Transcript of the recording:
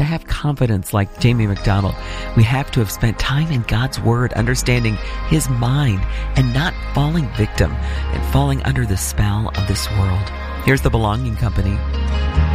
to have confidence like Jamie McDonald, we have to have spent time in God's Word, understanding His mind, and not falling victim and falling under the spell of this world. Here's the Belonging Company.